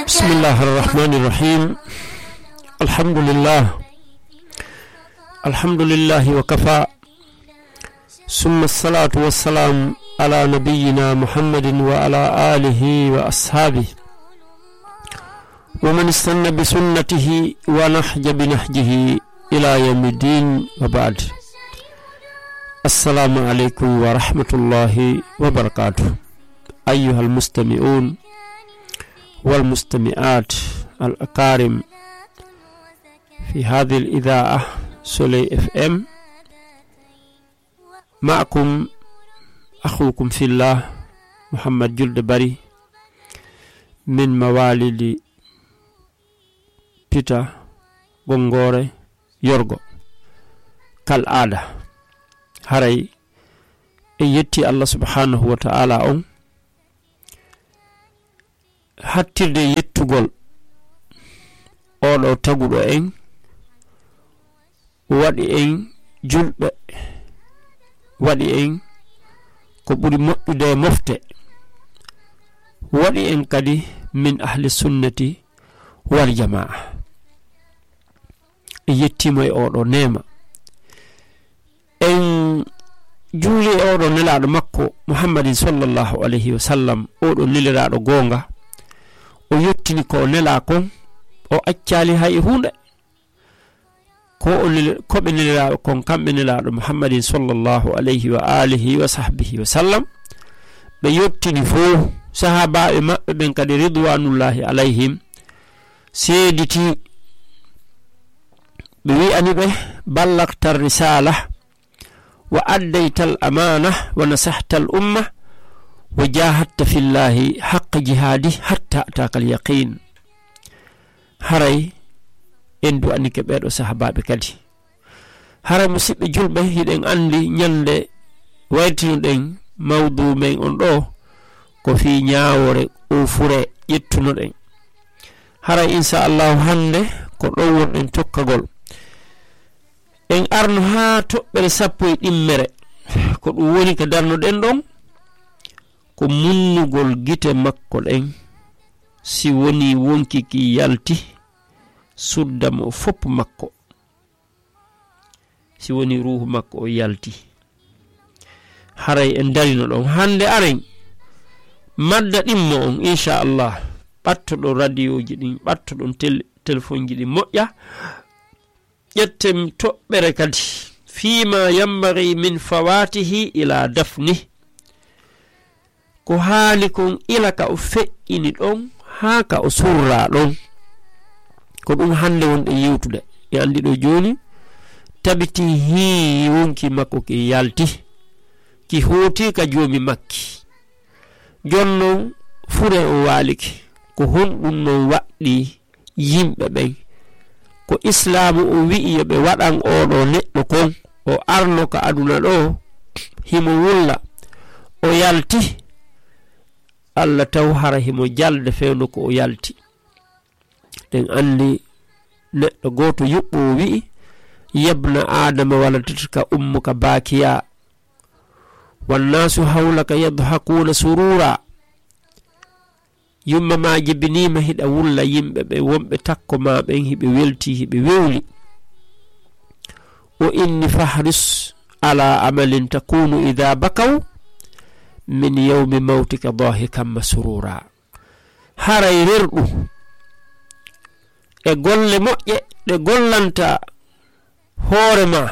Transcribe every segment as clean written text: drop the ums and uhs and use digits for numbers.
بسم الله الرحمن الرحيم الحمد لله وكفى ثم الصلاة والسلام على نبينا محمد وعلى آله وأصحابه ومن استنى بسنته ونهج بنهجه إلى يوم الدين وبعد. السلام عليكم ورحمة الله وبركاته أيها المستمعون والمستمعات الأكارم في هذه الإذاعة سولي FM. معكم أخوكم في الله محمد جلد بري من موالد بيتا غونغوري يورغو كالعادة. هاري يتي الله سبحانه وتعالى hattirde yettugol oɗo taguɗo en waɗi en julɓe, waɗi en ko ɓuri moƴƴude mofte, waɗi en kadi min ahli sunnati wal jamaa. Yettimo e oɗo nema en juuli e oɗo nelaɗo makko muhammadin sallallahu alayhi wa sallam, oɗo liliraɗo gonga. O yettini ko nela kon, o accali hay hunde ko be nela kon kambe nela do muhammadin sallallahu alayhi wa alihi wa sahbihi wa sallam. Be yettini fo sahaba e mabbe ben kadi ridwanullahi alayhim sediti be wi ani be ballagta risala wa addayta al amana wa nasahta al umma وجاهدت في الله حق جهاده حتى أتاك اليقين. هاي اندو انك بيدو صحابة كدي هاي مسيب جلبه هيدن اندي نياند ويتنو دين موضوع من اندو كو في نياوري اوفوري يتنو دين. هاي إن شاء الله هنده كو دوون ان توكاغول en arno ha toɓɓere sappo e ɗimmere ko ɗum woni ko darno ɗen ɗon ko munnugol gite makko ɗen si woni wonkiki yalti suddamo fopp makko, si woni ruhu makko o yalti. haray en darino ɗon hande aren madda ɗimmo on inchallah ɓattoɗo radioji ɗin, ɓattoɗon téléphone ji ɗin moƴƴa, ƴetten toɓɓere kadi fima yambari min fawatihi ila dafni, ko haali kon ila ka o feƴƴini ɗon haa ka o surra ɗon. ko ɗum hande wonɗe yewtude e andi ɗo joni tabiti hi wonki makko ki yalti ki hooti ka joomi makki, jonnon fure o waaliki ko honɗum non waɗɗi yimɓe ɓen ko islamu o wi'i yoɓe waɗan oɗo neɗɗo kon o arno ka aduna ɗo himo wulla o yalti, Allah taw hara himo jalde fewno ko o yalti. den andi neɗɗo goto yuɓɓo o wi'i yabna adama waladatka ummuka bakiya wannasu hawlaka yadhakuna surura. yumma ma jibinima hiɗa wulla yimɓe ɓe wonɓe takko ma ɓen hiɓe welti hiɓe wewli. o inni fahris ala amalin takunu idha bakaw min yawmi mawtika dahikan masrura. haray rerɗu e golle moƴƴe ɗe gollanta hoore ma,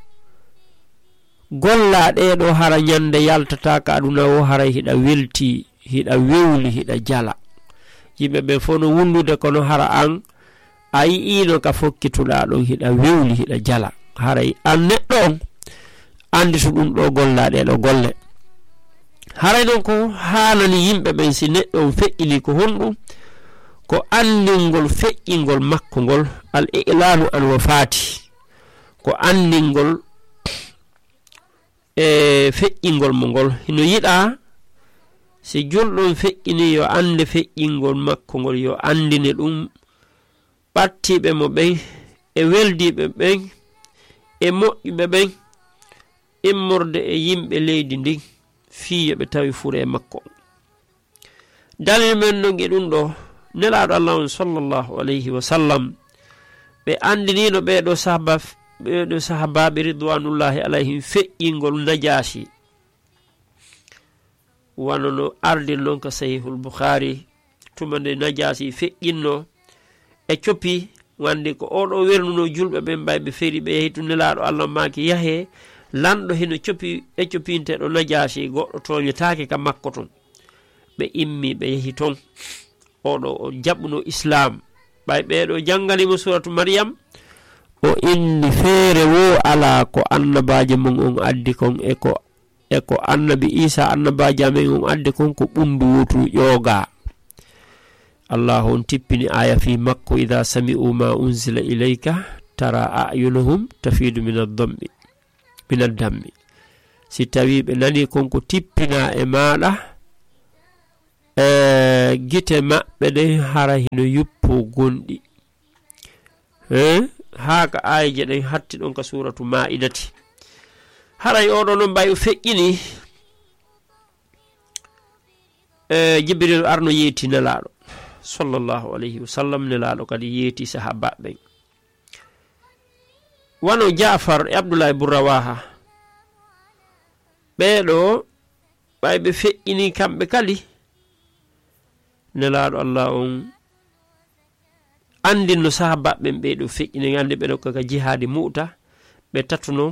golla ɗeɗo hara ñande yaltata ka aduna o haray hiɗa welti hiɗa wewli hiɗa jala. yimɓe ɓe fo no wundude kono hara an a yi'ino ka fokkituɗa ɗon hiɗa wewli hiɗa jala. haray an neɗɗo on andi to ɗum ɗo golla ɗeɗo golle. haray ɗon ko hanani yimɓe ɓen si neɗɗo on feƴƴini ko honɗum ko andingol feƴƴingol makko ngol al i'lanu an wafati, ko andingol e feƴƴingol mo ngol hino yiɗa si julɗum feƴƴini yo ande feƴƴingol makko ngol yo andine ɗum ɓattiɓe mo ɓen e weldiɓe ɓen e moƴƴuɓe ɓen immorde e yimɓe leydi ndin fii yoɓe tawi fure makko. dalil men no ngi ɗum ɗo nelaaɗo Allah on sallllahu alayhi wa sallam ɓe andinino ɓeɗo sahabaɓe ridwanullahi alayhim feƴƴingol najasi wano no ardin noon ka sahihul bukhari tuma nde najasi feƴƴinno e coppi wandi ko oɗo wernuno julɓe ɓe mbayɓe feri ɓe yehi to nelaɗo Allah maki yahe lanɗo heno coppi e coppinteɗo najasi goɗɗo toñetake ka makko ton ɓe immi ɓe yehi ton oɗo o jaɓuno islam ɓay ɓeɗo jangalimo suratu maryam o inni feere wo ala ko annabaji mum on addi kon e ko annabi isa annabaji amen on addi kon ko ɓundu wotu ƴooga Allah on tippini aya fi makko idha sami'u ma unzila ilayka tara a'yunuhum tafidu min ad-dammi si tawi ɓe nani konko tippina e maɗa gite maɓɓe ɗen hara hino yuppo gonɗi haka ayje ɗen hatti ɗon ka suratu ma'idati haray oɗo noon mbay o feƴƴini jibril arno yeeti nelaɗo sallallahu alayhi wa sallam nelaɗo kadi yeeti sahaba ɓen wano Ja'far e Abdullah ibn Rawaha ɓeɗo ɓay ɓe feƴƴini kamɓe kadi nelaɗo Allah on andinno sahaba ɓen ɓeɗo feƴƴini ande ɓeɗo kaka jihadi mu'ta ɓe tatuno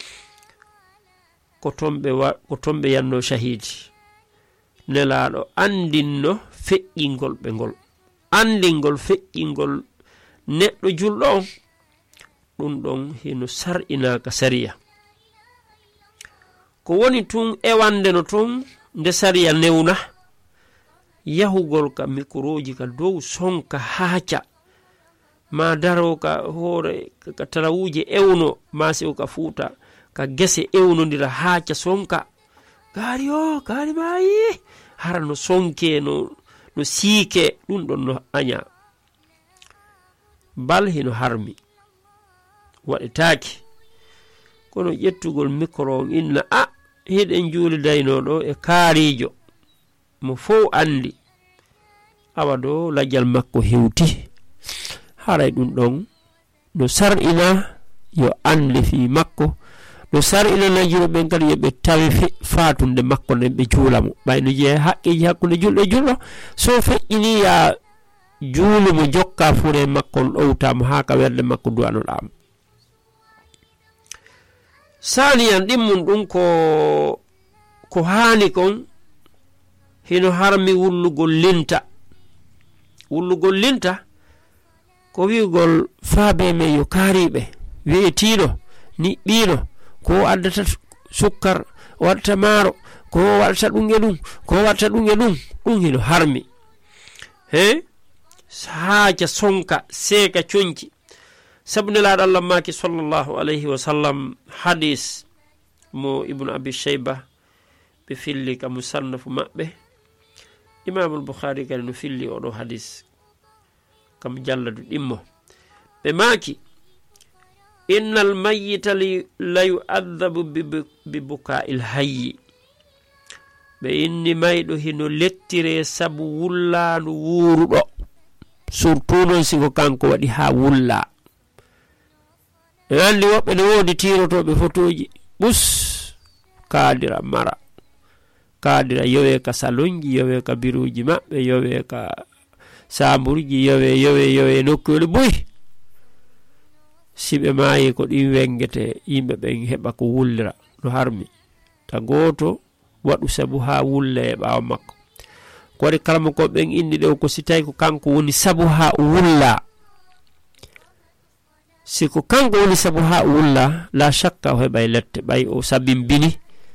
ko tomɓe yanno shahidi nelaɗo andinno feƴƴingol ɓe ngol andingol feƴƴingol neɗɗo julɗo on ɗum ɗon hino sar'inaka sariya ko woni tun ewande no tun nde sariya newna yahugol ka mikroji ka dow sonka haaca ma daro ka hoore ka tarawuje ewno ma sew ka fuuta ka gese ewnodira haaca sonka gaari mayi hara no sonke no siike ɗum ɗon no aña bal hino harmi waɗetake kono ƴettugol micro on inna heɗen juulidaynoɗo e kaarijo mo fof andi awa do lajjal makko hewti haray ɗum ɗon no sar'ina yo andi fi makko no sar'ina najiro ɓen kadi yoɓe tawi fatunde makko nden ɓe juulamo ɓayno jeeya haqqiji hakkunde julɗo e julɗo so feƴƴini ya juulumo jokka fure makko ɗowtamo ha ka werde makko duwanoɗamo saniyan ɗimmum ɗum ko haani kon hino harmi wullugol linta ko wi'ugol faabe men yo kaariɓe wi'etiino niɓɓiino ko addata sukkar o waɗata maaro ko waɗata ɗum e ɗum ko waɗata ɗum e ɗum ɗum hino harmi haaja sonka seeka coñci sabu nelaaɗo Allah maaki sallllahu alayhi wa sallam hadis mo ibnu abi shayba ɓe filli ka musannafu maɓɓe imamul bukhari kadi no filli oɗo hadis kam jalladu ɗimmo ɓe maaki innal mayyita la yu'adhabu bi buka'il hayyi ɓe inni mayɗo hino lettire sabu wullaanu wuuruɗo surtout noon siko kanko waɗi ha wulla e andi woɓɓe ne woodi tirotoɓe photoji ɓus kaadira mara kaadira yowe ka salonji yowe ka biruji maɓɓe yowe ka samburji yowe nokkuyel boyi siɓe maayi ko ɗin wengete yimɓe ɓen heɓa ko wullira no harmi ta gooto waɗu sabu ha wulla e ɓaawa makko ko waɗi kalama ko ɓen indi ɗew ko si tawi ko kanko woni sabu ha wulla siko kanko woni sabu ha wulla la shakka o heɓay lette ɓay o sabimbini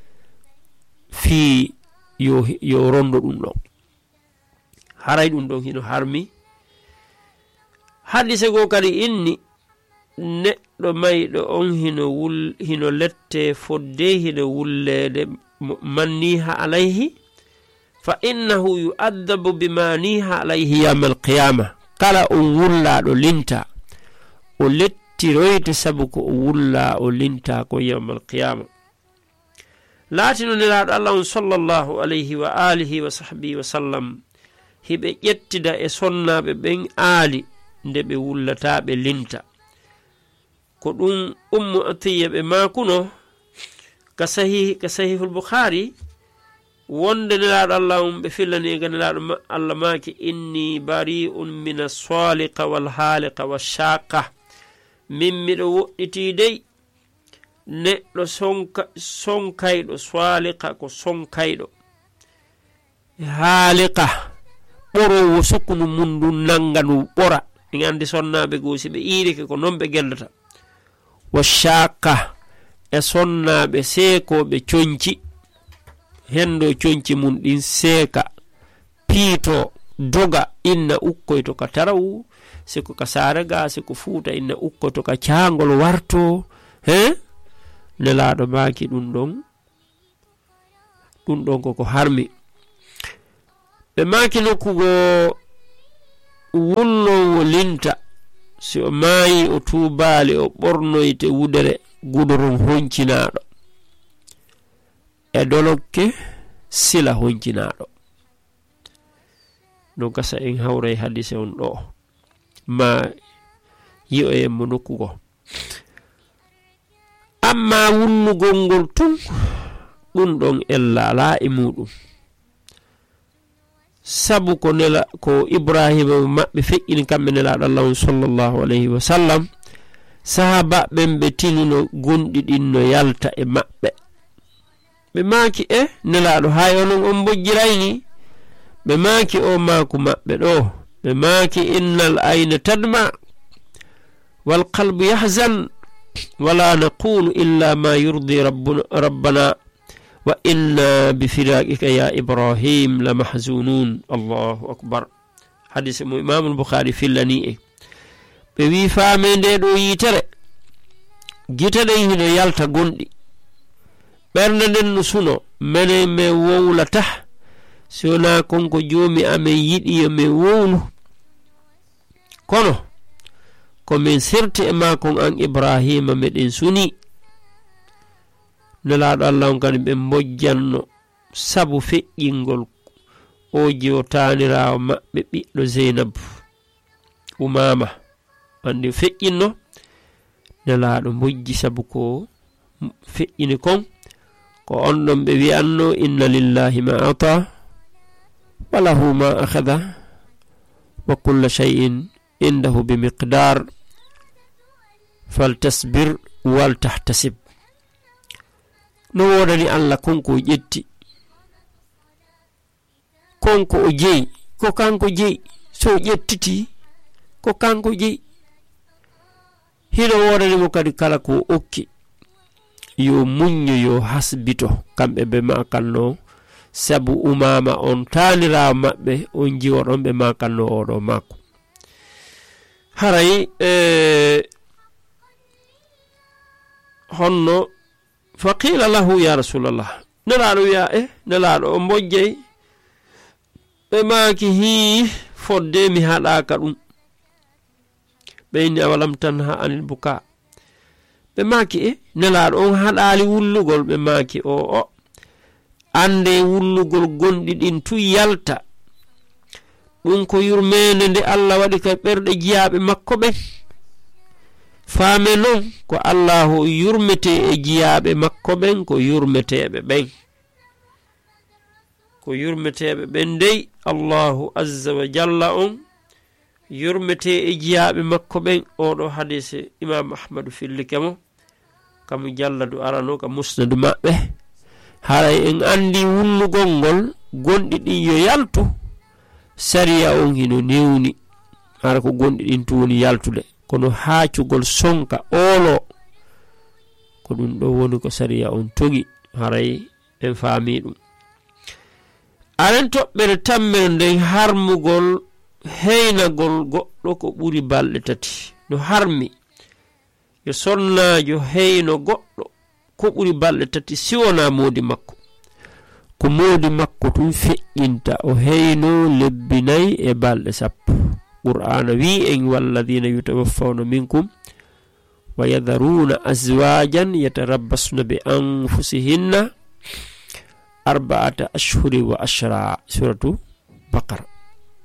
fi yo rondo ɗum ɗon haray ɗum ɗon hino harmi hadise go kadi inni neɗɗo mayɗo on hino lette fodde hino wullede manniha alayhi fa innahu yu'addabu bima niha alayhi yawma alqiyama kala on wullaɗo linta o lettiroyte sabu ko o wulla o linta ko yawma alqiyama laatino nelaɗo Allah on sallllahu alayhi wa alihi wa sahbihi wa sallam hiɓe ƴettida e sonnaɓe ɓen aali nde ɓe wullata ɓe linta ko ɗum ummu atiya ɓe makuno ka sahihul bukhari wonde nelaɗo allah ɓe fillani ga nelaɗo allah maki inni bari'un min as-saliqa wal haliqa wash-shaqa min miɗo woɗɗiti dey neɗɗo sonkayɗo swaliqa ko sonkayɗo haliqa ɓorowo sokkunu mundu nanganu ɓora en andi sonnaɓe goosi ɓe iirike ko non ɓe geldata wash-shaqa e sonnaɓe seekoɓe coñci hendo coñci mum ɗin seeka piito doga inna ukkoy to ka tarawu siko ka sarega siko fuuta inna ukkoy to ka caangol warto nelaɗo maaki ɗum ɗon koko harmi ɓe maaki nokkugo wullowo linta si o maayi o tuubaali o ɓornoyte wudere gudoron honcinaɗo e dolokke sila honcinaɗo no gasa en hawray hadise on ɗo ma yi'o en mo nokkugo amma wullugol ngol tun ɗum ɗon ella ala e muɗum sabu ko ibrahima maɓɓe feƴƴini kamɓe nelaɗo allah sallallahu alayhi wa sallam sahaba ɓen ɓe tinuno gonɗi ɗin no yalta e maɓɓe ɓe maaki nelaɗo hay onon on bojjirayni ɓe maaki o maaku maɓɓe ɗo ɓe maaki innal ayna tadma wal qalbu yahzan wala naqulu illa ma yurdi rabbana wa inna bifiraqika ya ibrahim la mahzunun allahu akbar hadise mo imam al-bukhari fillani ɓe wi faame nde ɗo yitere gite ɗen hino yalta gonɗi ɓernde nden no suno mene me wowlata sona konko joomi amen yiɗi yo min wowlu kono komin sirti e makon an ibrahima meɗen suni nelaɗo allah on kadi ɓe mbojjanno sabu feƴƴingol o jewtanirawo maɓɓe ɓiɗɗo zeynab umama andi feƴƴinno nelaɗo mbojji sabu ko feƴƴini kon ko on ɗon ɓe wi'anno inna lillahi ma ata wa lahu ma akhadha wa kulla shay'in indahu bi miqdar faltasbir wal tahtasib no wodani allah konko ƴetti konko o jeyi ko kanko jeyi so ƴettiti ko kanko jeyi hino wodani mo kadi kala ko okki yo muñño yo hasbito kamɓe ɓe makanno sabu umama on tanirawo maɓɓe on jiwoɗon ɓe makanno oɗo makko haray honno faqila lahu ya rasulallah nelaɗo wiya nelaɗo o mbojjey ɓe maaki hi fodde mi haɗaka ɗum ɓeyni awalam tanha anil buka ɓe maaki nelaɗo on haɗali wullugol ɓe maaki o ande wullugol gonɗi ɗin tu yalta ɗum ko yurmede nde allah waɗi ka ɓerɗe jiyaɓe makko ɓen faame noon ko allahu yurmete e jiyaɓe makko ɓen ko yurmeteɓe ɓen ko yurmeteɓe ɓen dey allahu azza wa jalla on yurmete e jiyaɓe makko ɓen oɗo hadise imam ahmadu fillike mo kamu jalladu arano ka musnadu maɓɓe haray en andi wullugol ngol gonɗi ɗin yo yaltu sariya on hino newni hara ko gonɗi ɗin tu woni yaltude kono haacugol sonka oolo ko ɗum ɗo woni ko sariya on togi haray en faami ɗum aren toɓɓere tammere nden harmugol heynagol goɗɗo ko ɓuri balɗe tati no harmi yo sonnajo heyno goɗɗo ko ɓuri balɗe tati siwona moodi makko ko moodi makko tun feƴƴinta o heyno lebbi 4 e balɗe 10 qur'ana wi en walladina yutawaffawna minkum wa yadharuna azwajan yatarabbasna bi anfusihinna 4 ashhuri wa ashra suratu baqara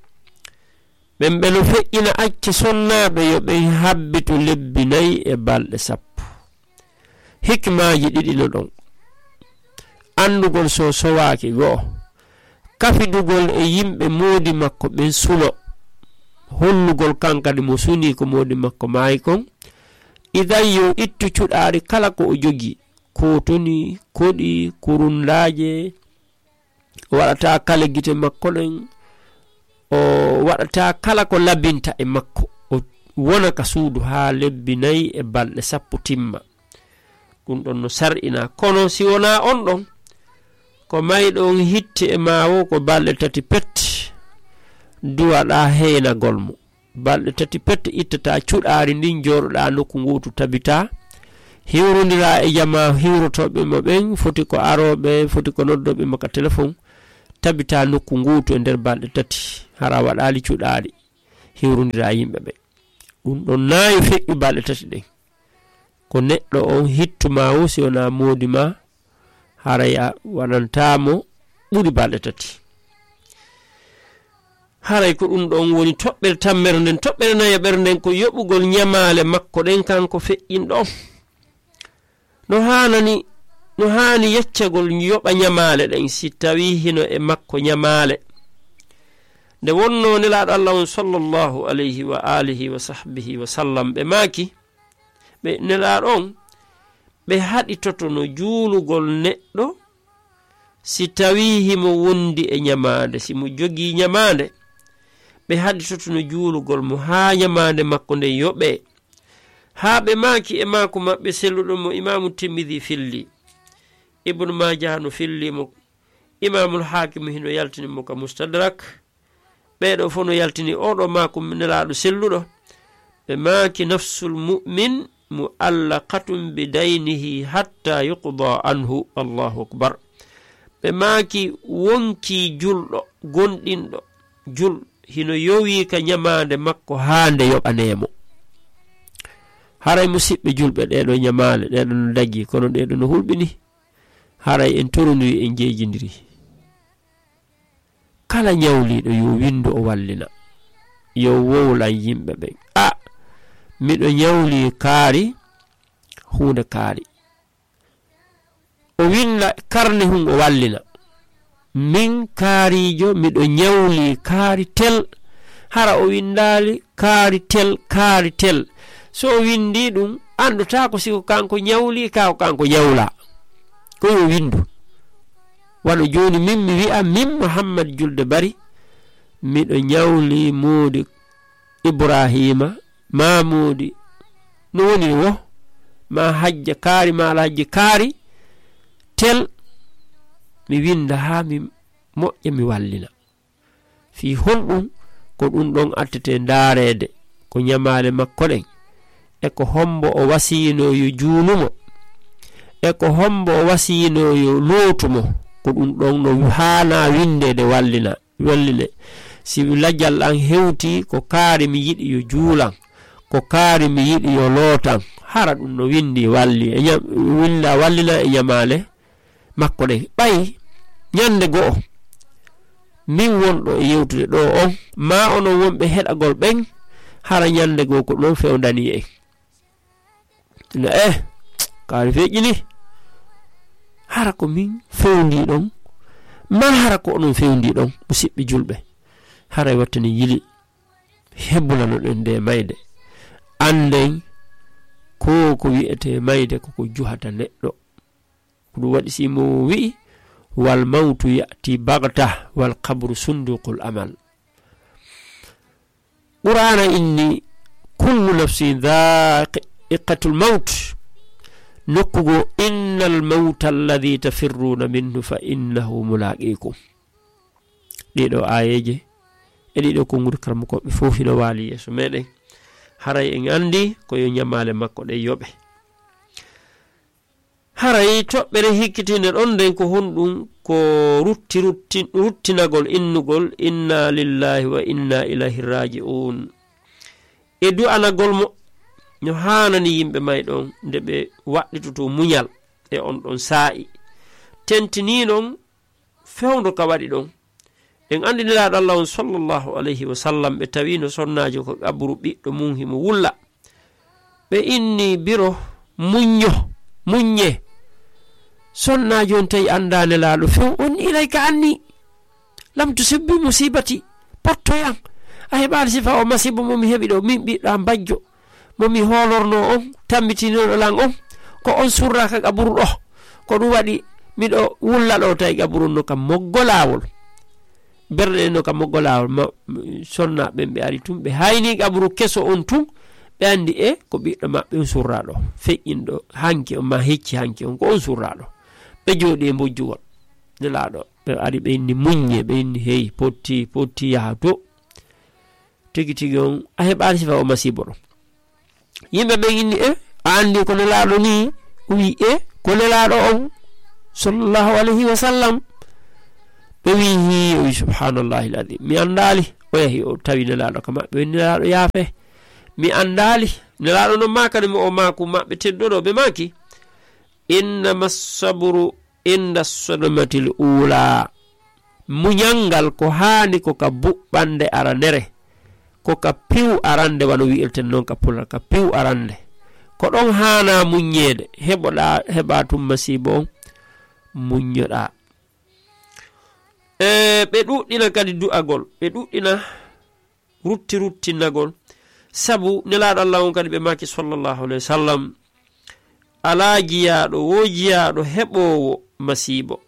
ɓen ɓe no feƴƴina acce sonnaaɓe yo ɓen habbitu lebbi 4 e balɗe 10 hikmaji ɗiɗi no ɗon andugol so sowaaki go'o kafidugol e yimɓe moodi makko ɓen suno hollugol kankadi mo suni ko moodi makko maayi kon idan yo ittu cuɗaari kala ko o jogi kotoni koɗi kurunlaaje waɗata kala gite makko ɗen o waɗata kala ko labinta e makko o wona ka suudu haa lebbi 4 e balɗe 10 timma ɗum ɗon no sar'ina kono si wona on ɗon ko mayɗon hitte e maawo ko balɗe 3 pet duwaɗa heynagol mo balɗe 3 pet ittata cuɗaari ndin jooɗoɗa nokku ngutu tabita hiwrondira e jama hiwrotoɓe mo ɓen foti ko aroɓe foti ko noddoɓe mo ka téléphone tabita nokku ngutu e nder balɗe 3 hara waɗali cuɗaari hiwrondira yimɓe ɓe ɗum ɗon naayi feƴƴu balɗe 3 ɗen ko neɗɗo on hittuma o si wona moodi ma haraya waɗantamo ɓuri balɗe 3 haray ko ɗum ɗon woni toɓɓere tammere nden toɓɓere nayaɓere nden ko yoɓugol ñamale makko ɗen kanko feƴƴinɗo no hani yeccagol yoɓa ñamale ɗen si tawi hino e makko ñamale nde wonno nelaɗo Allah on sallallahu alayhi wa alihi wa sahbihi wa sallam ɓe maaki ɓe nelaɗo on ɓe haɗitoto no juulugol neɗɗo si tawi himo wondi e ñamade si mo jogi ñamade ɓe haɗitoto no juulugol mo haa ñamade makko nde yoɓe haa ɓe maaki e maako maɓɓe selluɗo mo imamu Tirmidhi filli ibnu Majah no filli mo imamul Hakim hino yaltini mo ka Mustadrak ɓeɗo fof no yaltini oɗo maako nelaɗo selluɗo ɓe maaki nafsul mu'min mu'allaqatun bidaynihi hatta yuqda anhu Allahu akbar ɓe maaki wonki julɗo gonɗinɗo jul hino yowi ka ñamade makko haa nde yoɓanemo haray musidɓe julɓe ɗeɗo ñamale ɗeɗo no dagi kono ɗeɗo no hulɓini haray en torondiri en jejidiri kala ñawliɗo yo windu o wallina yo wowlan yimɓe ɓen miɗo ñawli kaari hunde kaari o winda karne hun o wallina min kaarijo miɗo ñawli kaari tel hara o windali kaari tel so o windi ɗum andota ko siko kanko ñawli ka ko kanko ñawla ko yo windu waɗo joni min mi wi'a min Muhammad Julde Bari miɗo ñawli moodi Ibrahima mamudi no woni wo ma hajja kaari ma ala hajji kaari tel mi winda ha mi moƴƴa mi wallina fi honɗum ko ɗum ɗon attete ndaarede ko ñamale makko ɗen e ko hombo o wasino yo juulumo e ko hombo o wasino yo lootumo ko ɗum ɗon no haana windede walline si lajjal an hewti ko kaari mi yiɗi yo juulan ko kaari mi yiɗi yo lootan hara ɗum no windi walli winda wallina e ñamale makko ɗen ɓayi ñande go'o min wonɗo e yewtude ɗo on ma onon wonɓe heɗagol ɓen hara ñande goo ko ɗon fewdani en no kaari feƴƴini hara ko min fewndi ɗon ma hara ko onon fewndi ɗon musidɓe julɓe haray wattani yili hebbunano ɗen nde mayde anden ko wi'ete mayde koko juhata neɗɗo ko ɗum waɗi simo wi'i wal mawtu ya'ti bagta wal qabru sunduqul amal qur'ana inni kullu nafsin dha'iqatul maut nokkugo innal mawta alladhi tafirruna minhu fa innahu mulaqikum ɗiɗo ayeje e ɗiɗo kongude karmakoɓe fof no waali yeeso meɗen haray en andi ko yo ñamale makko ɗe yoɓe haray toɓɓere hikkitinde ɗon nden ko honɗum ko ruttinagol innugol inna lillahi wa inna ilayhi raji'un e du'anagol mo no hanani yimɓe may ɗon nde ɓe waɗɗitoto muñal e on ɗon saa'i tentini ɗon fewndo ka waɗi ɗon en andi nelaɗo Allah on sallllahu alayhi wa sallam ɓe tawino sonnajo ko qabru ɓiɗɗo mum himo wulla ɓe inni biro munye sonnajo on tawi anda nelaɗo few on ilayka anni lam tusibbi musibati pottoyam a heɓani sifa o masibo momi heɓi ɗo min ɓiɗɗa bajjo momi holorno on tambitinoɗo lan on ko on surraka qabru ɗo ko ɗum waɗi miɗo wulla ɗo tawi qabru no kam moggo lawol berde no kam moggo lawol sonna ɓen ɓe ari tun ɓe hayni qabru keso on tun ɓe andi ko ɓiɗɗo maɓɓe on surraɗo feƴƴinɗo hanki on ma hecci hanki on ko on surraɗo ɓe jooɗi e mbojjugol nelaɗo ɓe ari ɓe inni muñe ɓe inni heyi potti yaha to tigi on a heɓani sifa o masibo ɗo yimɓe ɓe inni a andi ko nelaɗo ni wi ko nelaɗo on sallallahu alayhi wa sallam ɓe wi o wi subhanallahi l'adim mi andali o yahi o tawi nelaɗo ka maɓɓe wi nelaɗo yaafe mi andali nelaɗo noon makani mo o maku maɓɓe teddoɗo ɓe maki innama sabru inda sodmatil ula muñangal ko hani ko ka buɓɓande aranere ko ka piw arande wano wi'irten noon ka pulal ka piw arande ko ɗon hana muññede heɓa tum masibo on muññoɗa ɓe ɗuɗɗina kadi du'agol ɓe ɗuɗɗina ruttinagol sabu nelaɗo Allah on kadi ɓe maki sallllahu alayhi wa sallam ala jiyaɗo wo jiyaɗo heɓowo masibo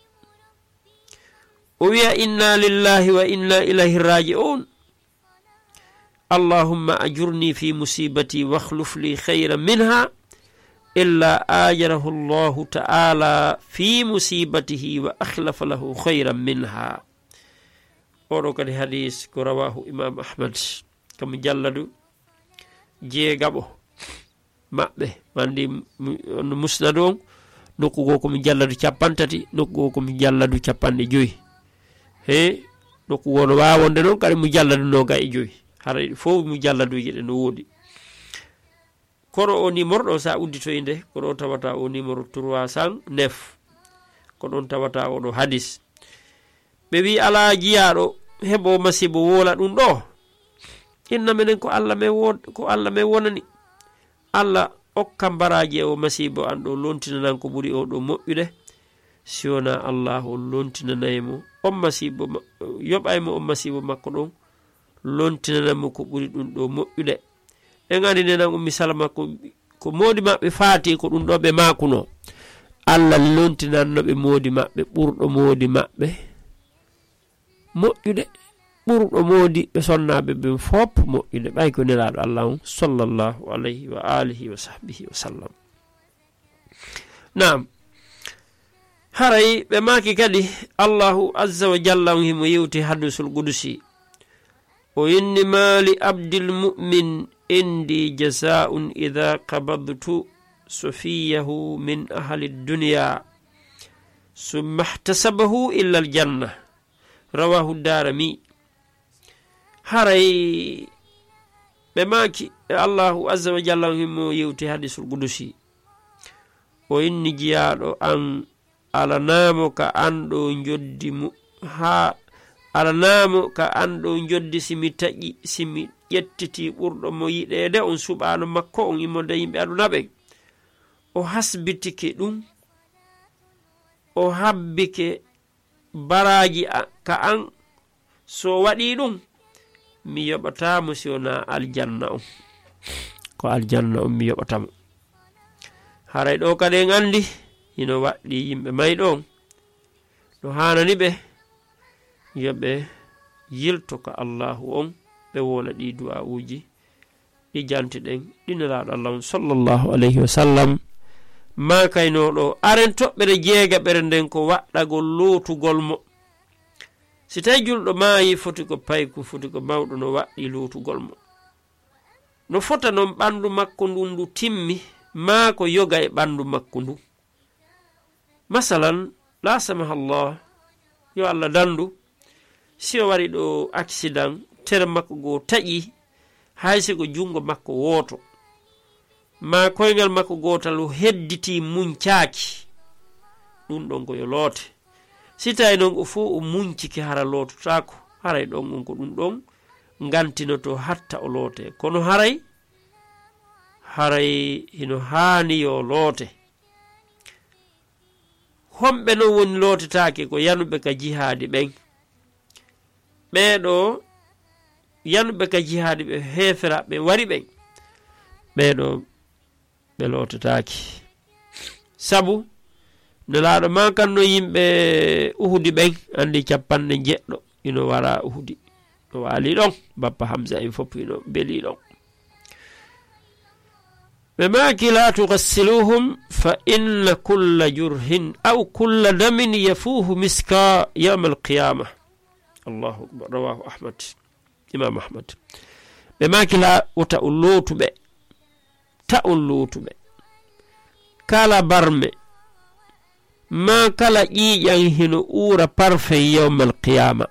o wiya inna lillahi wa inna ilayhi raji'un allahumma ajurni fi musibati wakhluf li khayran minha illa ajarahu allahu ta'ala fi musibatihi wa akhlafa lahu khayran minha oɗo kadi hadis ko rawahu imam ahmad kam jalladu jeegaɓo maɓɓe mandi musnad on nokkugo komi jalladu 50 nokkugo komi jalladu 50 he nokkugo no wawonde noon kadi mo jalladu 25 hara fof mo jalladuji ɗe no woodi kono o numéro ɗo sa udditoyi nde ko ɗo tawata o numéro 309 ko ɗon tawata oɗo hadis ɓe wi ala jiyaɗo heɓo masibo wola ɗum ɗo inna menen ko Allah men wonani Allah okkam baraji o masibo an ɗo lontinanan ko ɓuri o ɗo moƴƴude siwona Allah o lontinanaymo on masibo yoɓaymo on masibo makko ɗon lontinanamo ko ɓuri ɗum ɗo moƴƴude en andi nenan ummi salama ko modi maɓɓe faati ko ɗum ɗo ɓe makuno Allah lontinannoɓe modi maɓɓe ɓurɗo modi maɓɓe moƴƴude ɓurɗo modi ɓe sonnaɓe ɓen fop moƴƴude ɓay ko nelaɗo Allah on sallllahu alayhi wa alihi wa sahbihi wa sallam naam haray ɓe maki kadi Allahu azza wa jalla on himo yewti hadisul qudusi o inni mali abdil mu'min indi jazaa'un idha qabadtu sufiyahu min ahli dunya summa ihtasabahu illa aljanna rawahu darami haray ɓe maki Allahu azza wa jalla himo yewti hadisul qudusi o inni jiyaɗo an alanamo ka anɗo joddi mu ha alanamo ka anɗo joddi simi taƴi simi ƴettiti ɓurɗo mo yiɗede on suɓano makko on immonde yimɓe aduna ɓe o hasbitike ɗum o habbike baraji ka an so waɗi ɗum mi yoɓatamo siwona aljanna on ko aljanna on mi yoɓatamo haray ɗo kadi en andi hino waɗɗi yimɓe mayɗo on no hanani ɓe yoɓe yilto ka Allahu on ɓe wola ɗi du'a'uji ɗi jantiɗen ɗi nelaɗo Allah on sallllahu alayhi wa sallam ma kaynoɗo aren toɓɓere jeegaɓere nden ko waɗɗagol lootugol mo si tawi julɗo maayi foti ko payku foti ko mawɗo no waɗɗi lootugol mo no fota noon ɓandu makko ndun ndu timmi ma ko yoga e ɓandu makko ndu masalan la samahallah yo Allah dandu si o wari ɗo accident tere makko go taƴi haysi ko jungo makko woto ma koyngal makko gotal o hedditi muñcaaki ɗum ɗon ko yo loote si tawi noon o fuu o muñciki hara loototako haray ɗon on ko ɗum ɗon ngantinoto hatta o loote kono haray hino haani yo loote homɓe non woni lootetake ko yanuɓe ka jihaadi ɓen ɓeeɗo yanuɓe ka jihaadi ɓe heeferaɓe wari ɓen ɓeeɗo ɓe lootetaki sabu nelaaɗo ma kanno yimɓe uhudi ɓen andi 90 ino wara uhudi no waali ɗon bappa hamsa en fof ino beeli ɗon ɓe maaki la tugassiluhum fa inna kulla jurhin aw kulla damin yafuuhu miska yawma alqiyama allahu akbar rawahu ahmad imam ahmad ɓe maaki la wota on lootuɓe ta on lootuɓe kala barme ma kala ƴiiƴan hino uura parfait yawma alqiyama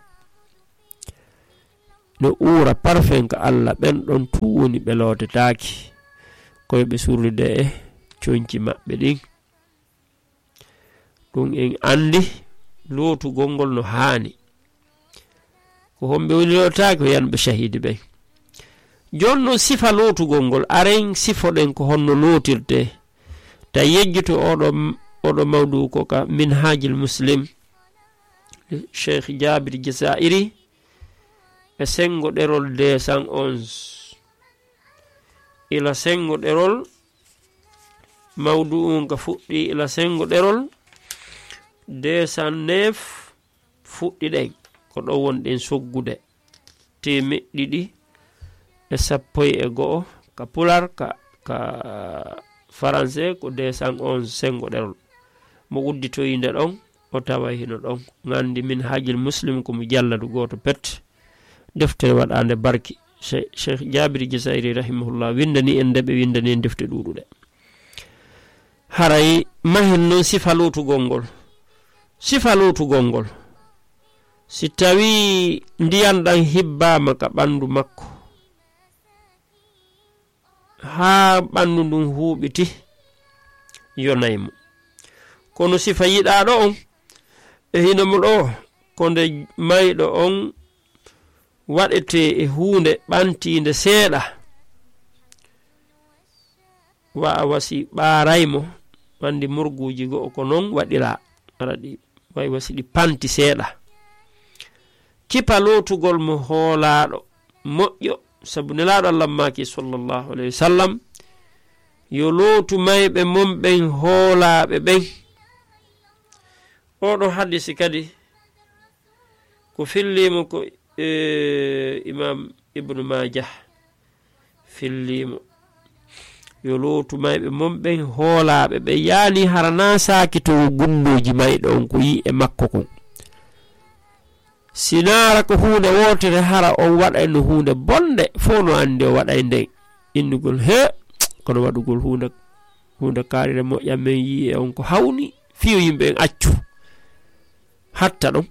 no uura parfait ka Allah ɓen ɗon tu woni ɓe lootetaaki koye ɓe surride e coñci maɓɓe ɗin ɗum en andi lootugol ngol no haani ko homɓe woni lootaaki ko yanɓe shahidi ɓen jonno sifa lootugol ngol aren sifoɗen ko honno lootirte ta yejjuto oɗo mawdu ko ka minhajil muslim cheikh jabir jazairi e sengo ɗerol 211 ila sengo ɗerol mawdu on ka fuɗɗi ila sengo ɗerol 209 fuɗɗi ɗen ko ɗo wonɗen soggude temeɗɗiɗi e 11 ka pular ka français ko 211 sengo ɗerol mo udditoyinde ɗon o tawa hino ɗon gandi min hajil muslim ko mo jalladu goto pet deftere waɗande barki cheikh jabiri jazairi rahimahullah windani en ndeɓe windani en defte ɗuɗuɗe haray mahen noon sifa lootugol ngol si tawi ndiyan ɗan hibbama ka ɓandu makko ha ɓandu ndun huuɓiti yonaymo kono sifa yiɗaɗo on e hinomo ɗo ko nde mayɗo on waɗete e hunde ɓantinde seeɗa wasi ɓaaraymo andi murguji go ko noon waɗira araɗi way wasi ɗi panti seeɗa kipa lootugol mo hoolaɗo moƴƴo sabu nelaɗo Allah maki sallallahu alayhi wa sallam yo lootu mayɓe mon ɓen hoolaɓe ɓen oɗo hadisi kadi ko fillimo ko imam ibnu majah fillimo yo lootu mayɓe mon ɓen hoolaɓe ɓe yaani harana saaki to gundoji mayɗo on ko yi e makko kon sinara ko hunde wotere hara on waɗay no hunde bonde fo no andi o waɗay nden indugol he kono waɗugol hunde kaarire moƴƴam men yi e on ko hawni fiyo yimɓe en accu hatta ɗon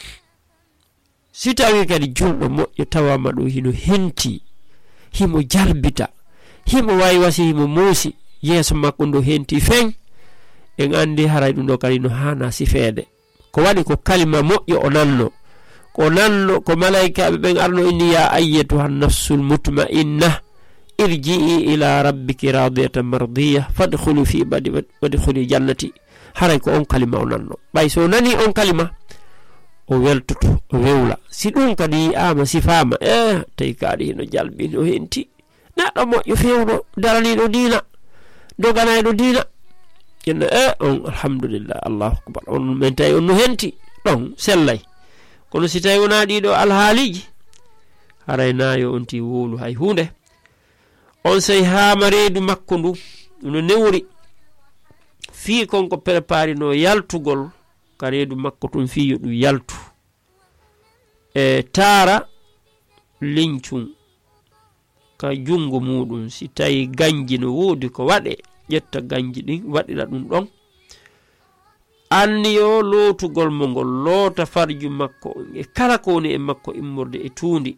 si tawi kadi julɗo moƴƴo tawama ɗo hino henti himo jarbita himo wawi wasi himo muusi yeeso makko ndo henti fen en andi haray ɗum ɗo kadi no hana sifeede ko waɗi ko kalima moƴƴo o nanno ko malaikaɓe ɓen arno inni ya ayyatuha nafsul mutma'inna irji'i ila rabbiki radiyatan mardiya fadkhulu fi ibadi wadkhuli jannati haray ko on kalima o nanno ɓay so nani on kalima o weltoto o wewla si ɗum kadi ama sifama tawi kaɗi hino jalbi no henti neɗɗo moƴƴo fewno daraniɗo diina doganayɗo diina ƴenno on alhamdulillah allahu akbar on men tawi on no henti ɗon sellay kono si tawi wona ɗiɗo alhaaliji haray nayo on ti wowlu hay hunde on sey hama reedu makko ndu no newri fii konko préparé no yaltugol ka reedu makko tun fiyo ɗum yaltu e taara lincum ka jungo muɗum si tawi ganji no woodi ko waɗe ƴetta ganji ɗin waɗira ɗum ɗon anniyo lootugol mo ngol loota farju makko e kala ko woni e makko immorde e tuundi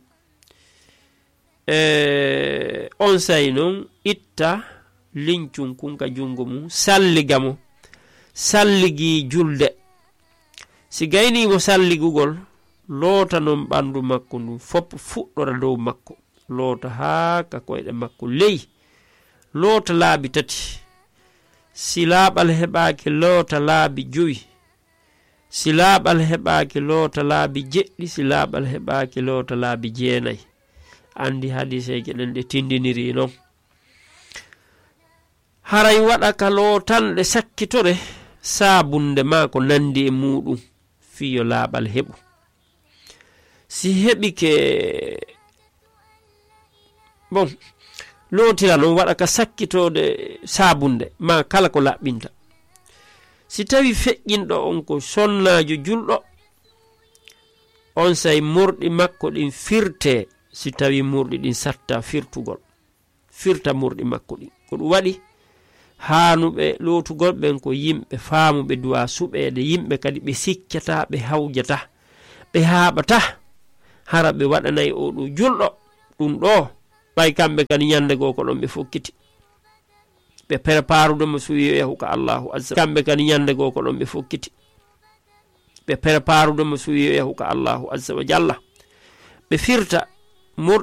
on say noon itta lincum kun ka jungo mum salliga mo salligi julde si gaynimo salligugol loota non ɓandu makko ndu fop fuɗɗora dow makko loota haa ka koyɗe makko ley loota laabi tati si laaɓal heɓaaki loota laabi 5 si laaɓal heɓaaki loota laabi 7 si laaɓal heɓaaki loota laabi 9 andi hadiseje ɗen ɗe tindiniri noon haray waɗa ka lootanɗe sakkitore saabunde ma ko nandi e muɗum fiyo laaɓal heɓu si heɓike bon lootira noon waɗa ka sakkitode saabunde ma kala ko laɓɓinta si tawi feƴƴinɗo on ko sonnajo julɗo on say murɗi makko ɗin firte si tawi murɗi ɗin satta firta murɗi makko ɗin ko ɗum waɗi haanuɓe lootugol ɓen ko yimɓe faamuɓe duwa suɓeede yimɓe kadi ɓe sikkata ɓe hawjata ɓe haaɓata hara ɓe waɗanayi o ɗo julɗo ɗum ɗo ɓay kamɓe kadi ñande goo ko ɗon ɓe fokkiti ɓe préparudemo so wiyo yahu ka Allahu azza kamɓe kadi ñande goo ko ɗon ɓe fokkiti ɓe préparudemo so wiyo yahu ka Allahu azza wa jalla ɓe firta